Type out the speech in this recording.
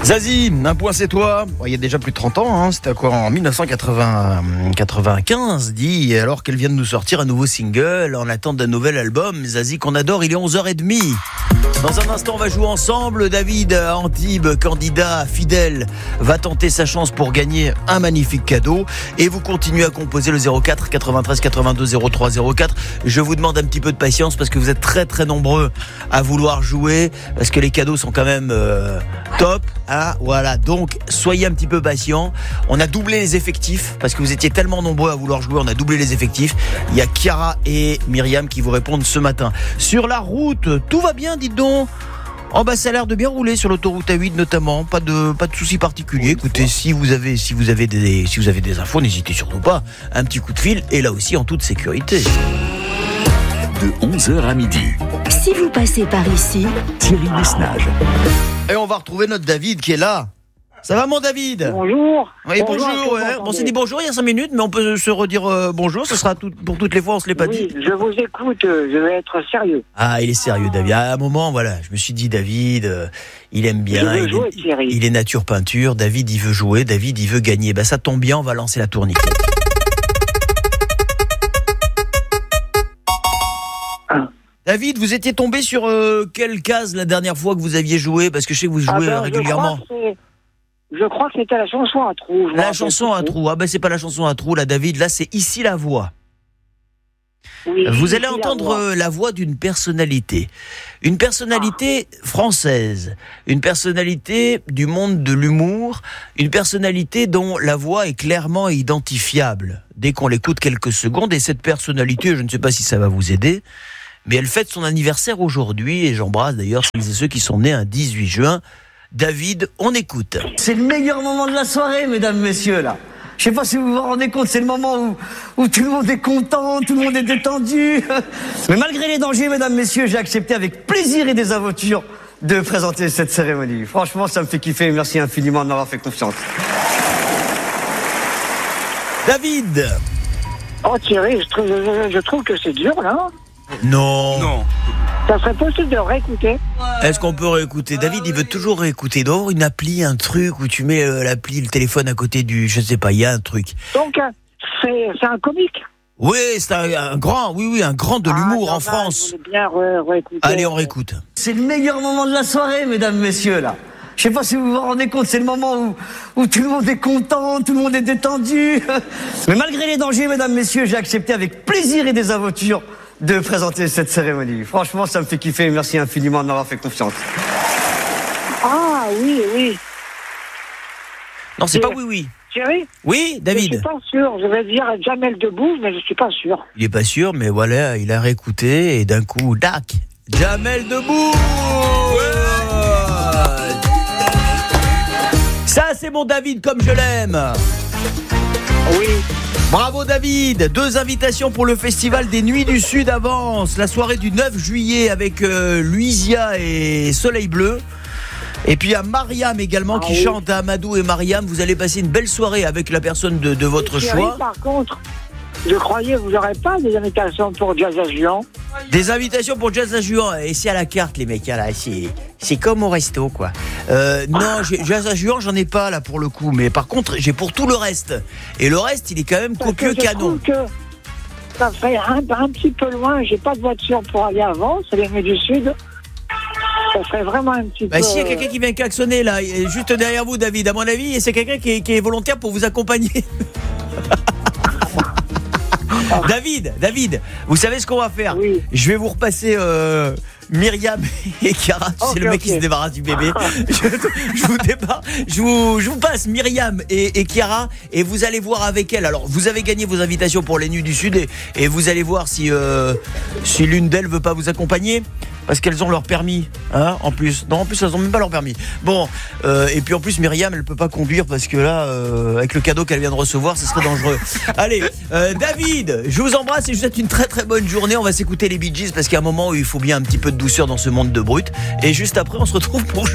Zazie, un point c'est toi. Bon, il y a déjà plus de 30 ans, hein. C'était quoi en 1995, dit, alors qu'elle vient de nous sortir un nouveau single en attente d'un nouvel album. Zazie qu'on adore, il est 11h30. Dans un instant, on va jouer ensemble. David à Antibes, candidat fidèle, va tenter sa chance pour gagner un magnifique cadeau. Et vous continuez à composer le 04 93 82 03 04. Je vous demande un petit peu de patience parce que vous êtes très très nombreux à vouloir jouer, parce que les cadeaux sont quand même top. Ah, voilà, donc soyez un petit peu patients. On a doublé les effectifs parce que vous étiez tellement nombreux à vouloir jouer. On a doublé les effectifs. Il y a Chiara et Myriam qui vous répondent ce matin. Sur la route, tout va bien, dites donc. Oh bah ça a l'air de bien rouler sur l'autoroute A8 notamment, pas de soucis particuliers. Écoutez, si vous avez des infos, n'hésitez surtout pas, un petit coup de fil et là aussi en toute sécurité. De 11h à midi. Si vous passez par ici, Thierry Desnage. Et on va retrouver notre David qui est là. Ça va mon David ? Bonjour. Oui, bonjour. Ouais. On s'est dit bonjour il y a 5 minutes, mais on peut se redire bonjour. Ce sera pour toutes les fois, on se l'est pas dit. Oui, je vous écoute, je vais être sérieux. Ah, il est sérieux David. À un moment, voilà, je me suis dit David, il aime bien. Il est nature peinture. David, il veut jouer. David, il veut gagner. Bah ça tombe bien, on va lancer la tourniquet. David, vous étiez tombé sur quelle case la dernière fois que vous aviez joué ? Parce que je sais que vous jouez régulièrement. Je crois que c'était la chanson à trous. La chanson à trous. Ah ben c'est pas la chanson à trous là, David. Là, c'est Ici la voix. Oui, vous allez entendre la voix d'une personnalité. Une personnalité française. Une personnalité du monde de l'humour. Une personnalité dont la voix est clairement identifiable dès qu'on l'écoute quelques secondes. Et cette personnalité, je ne sais pas si ça va vous aider, mais elle fête son anniversaire aujourd'hui. Et j'embrasse d'ailleurs ceux qui sont nés un 18 juin. David, on écoute. C'est le meilleur moment de la soirée, mesdames, messieurs, là. Je sais pas si vous vous rendez compte, c'est le moment où tout le monde est content, tout le monde est détendu. Mais malgré les dangers, mesdames, messieurs, j'ai accepté avec plaisir et désinvolture de présenter cette cérémonie. Franchement, ça me fait kiffer. Merci infiniment de m'avoir fait confiance. David. Oh Thierry, je trouve que c'est dur, là. Non. Ça serait possible de réécouter. Est-ce qu'on peut réécouter ? David, il veut toujours réécouter. Il doit y avoir une appli, un truc où tu mets l'appli, le téléphone à côté du... Je sais pas, il y a un truc. Donc, c'est un comique. Oui, c'est un grand de l'humour en France. Je voulais bien réécouter. Allez, on réécoute. C'est le meilleur moment de la soirée, mesdames, messieurs, là. Je sais pas si vous vous rendez compte, c'est le moment où tout le monde est content, tout le monde est détendu. Mais malgré les dangers, mesdames, messieurs, j'ai accepté avec plaisir et désinvolture de présenter cette cérémonie. Franchement, ça me fait kiffer. Merci infiniment de m'avoir fait confiance. Ah, oui. Non, c'est pas oui. Thierry ? Oui, David. Je suis pas sûr. Je vais dire Jamel Debbouze, mais je suis pas sûr. Il est pas sûr, mais voilà, il a réécouté et d'un coup, dac, Jamel Debbouze. Ça, c'est mon David comme je l'aime. Oui. Bravo David, 2 invitations pour le festival des Nuits du Sud avance, la soirée du 9 juillet avec Luisia et Soleil Bleu. Et puis il y a Mariam également qui chante à Amadou et Mariam. Vous allez passer une belle soirée avec la personne de votre choix. Par contre, je croyais que vous n'aurez pas des invitations pour Jazz à Juan. Des invitations pour Jazz à Juan. Et c'est à la carte les mecs, là. C'est comme au resto quoi. Non, Jazz à Juan j'en ai pas là pour le coup. Mais par contre j'ai pour tout le reste. Et le reste il est quand même copieux canon. Que ça fait un petit peu loin. J'ai pas de voiture pour aller avant. C'est les Nuits du Sud. Ça serait vraiment un petit peu... S'il y a quelqu'un qui vient klaxonner là, juste derrière vous David, à mon avis, c'est quelqu'un qui est volontaire pour vous accompagner. David, vous savez ce qu'on va faire ? Oui. Je vais vous repasser Myriam et Chiara, c'est le mec qui se débarrasse du bébé. Je vous passe Myriam et Chiara et vous allez voir avec elle. Alors, vous avez gagné vos invitations pour les Nuits du Sud et vous allez voir si l'une d'elles veut pas vous accompagner. Parce qu'elles ont leur permis, hein, en plus. Non, en plus, elles ont même pas leur permis. Bon, et puis en plus, Myriam, elle peut pas conduire parce que là, avec le cadeau qu'elle vient de recevoir, ce serait dangereux. Allez, David, je vous embrasse et je vous souhaite une très très bonne journée. On va s'écouter les Bee Gees parce qu'il y a un moment où il faut bien un petit peu de douceur dans ce monde de brut. Et juste après, on se retrouve pour